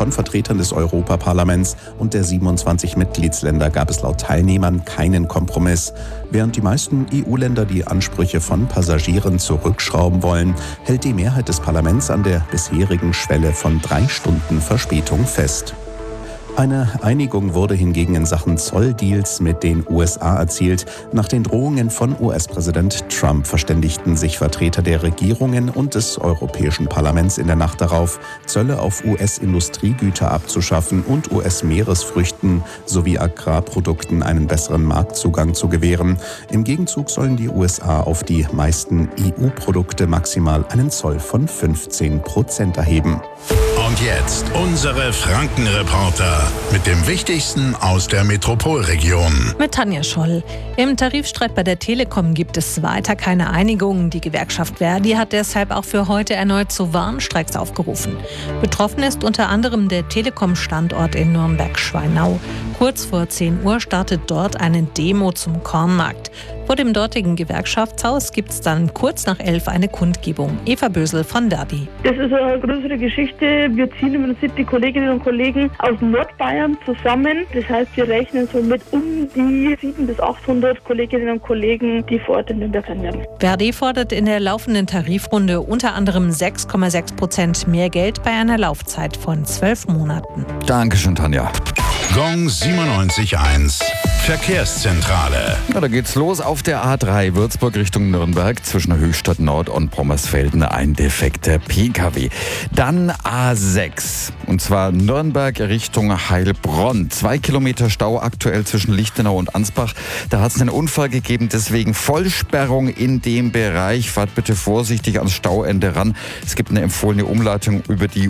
von Vertretern des Europaparlaments und der 27 Mitgliedsländer gab es laut Teilnehmern keinen Kompromiss. Während die meisten EU-Länder die Ansprüche von Passagieren zurückschrauben wollen, hält die Mehrheit des Parlaments an der bisherigen Schwelle von 3 Stunden Verspätung fest. Eine Einigung wurde hingegen in Sachen Zolldeals mit den USA erzielt. Nach den Drohungen von US-Präsident Trump verständigten sich Vertreter der Regierungen und des Europäischen Parlaments in der Nacht darauf, Zölle auf US-Industriegüter abzuschaffen und US-Meeresfrüchten sowie Agrarprodukten einen besseren Marktzugang zu gewähren. Im Gegenzug sollen die USA auf die meisten EU-Produkte maximal einen Zoll von 15% erheben. Und jetzt unsere Franken-Reporter mit dem Wichtigsten aus der Metropolregion. Mit Tanja Scholl. Im Tarifstreit bei der Telekom gibt es weiter keine Einigung. Die Gewerkschaft Verdi hat deshalb auch für heute erneut zu Warnstreiks aufgerufen. Betroffen ist unter anderem der Telekom-Standort in Nürnberg-Schweinau. Kurz vor 10 Uhr startet dort eine Demo zum Kornmarkt. Vor dem dortigen Gewerkschaftshaus gibt es dann kurz nach 11 eine Kundgebung. Eva Bösel von Verdi. Das ist eine größere Geschichte. Wir ziehen im Prinzip die Kolleginnen und Kollegen aus Nordbayern zusammen. Das heißt, wir rechnen so mit um die 700 bis 800 Kolleginnen und Kollegen, die vor Ort in Nürnberg sein werden. Verdi fordert in der laufenden Tarifrunde unter anderem 6,6% mehr Geld bei einer Laufzeit von 12 Monaten. Dankeschön, Tanja. Gong 97.1 Verkehrszentrale. Ja, da geht's los auf der A3 Würzburg Richtung Nürnberg zwischen Höchstadt Nord und Pommersfelden ein defekter PKW. Dann A6 und zwar Nürnberg Richtung Heilbronn. 2 Kilometer Stau aktuell zwischen Lichtenau und Ansbach. Da hat es einen Unfall gegeben, deswegen Vollsperrung in dem Bereich. Fahrt bitte vorsichtig ans Stauende ran. Es gibt eine empfohlene Umleitung über die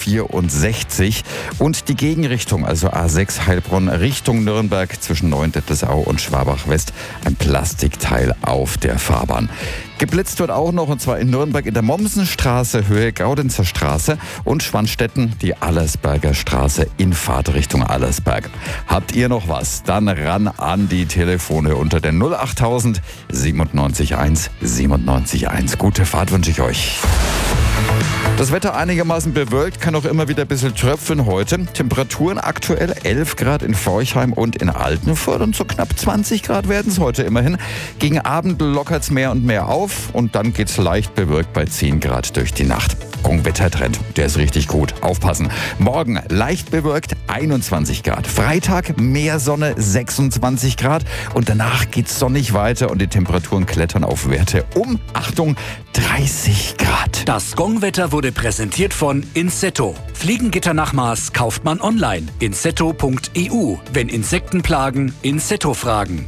U64 und die Gegenrichtung, also A6 Heilbronn Richtung Nürnberg zwischen Neuendettelsau und Schwabach-West, ein Plastikteil auf der Fahrbahn. Geblitzt wird auch noch, und zwar in Nürnberg in der Mommsenstraße, Höhe Gaudenzer Straße und Schwanstetten, die Allersberger Straße in Fahrtrichtung Allersberg. Habt ihr noch was? Dann ran an die Telefone unter der 08000 97 1 97 1. Gute Fahrt wünsche ich euch. Das Wetter einigermaßen bewölkt, kann auch immer wieder ein bisschen tröpfeln heute. Temperaturen aktuell 11 Grad in Forchheim und in Altenfurt und so knapp 20 Grad werden es heute immerhin. Gegen Abend lockert es mehr und mehr auf und dann geht es leicht bewölkt bei 10 Grad durch die Nacht. Wettertrend, der ist richtig gut. Aufpassen. Morgen leicht bewölkt 21 Grad. Freitag mehr Sonne 26 Grad und danach geht's sonnig weiter und die Temperaturen klettern auf Werte um, Achtung, 30 Grad. Das Gong-Wetter wurde präsentiert von Insetto. Fliegengitter nach Maß kauft man online. Insetto.eu. Wenn Insekten plagen, Insetto fragen.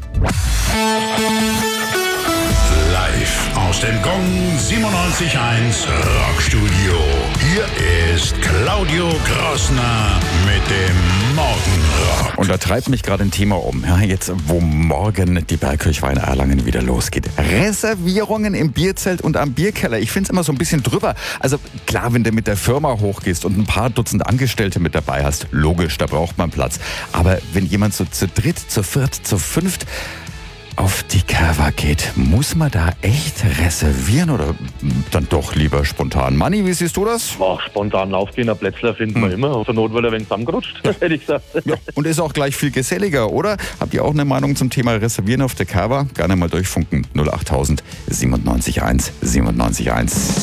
Live aus dem Gong 97.1 Rockstudio. Hier ist Claudio Grossner mit dem Morgenrock. Und da treibt mich gerade ein Thema um. Ja, jetzt, wo morgen die Bergkirchweih in Erlangen wieder losgeht. Reservierungen im Bierzelt und am Bierkeller. Ich finde es immer so ein bisschen drüber. Also klar, wenn du mit der Firma hochgehst und ein paar Dutzend Angestellte mit dabei hast, logisch, da braucht man Platz. Aber wenn jemand so zu dritt, zu viert, zu fünft auf die Kerwa geht, muss man da echt reservieren oder dann doch lieber spontan? Manni, wie siehst du das? Spontan aufgehen, ein Plätzler finden wir immer. Zur Not, weil er ein wenig zusammengerutscht, hätte ich gesagt. Ja, und ist auch gleich viel geselliger, oder? Habt ihr auch eine Meinung zum Thema Reservieren auf der Kerwa? Gerne mal durchfunken. 08000 97 1 97 1.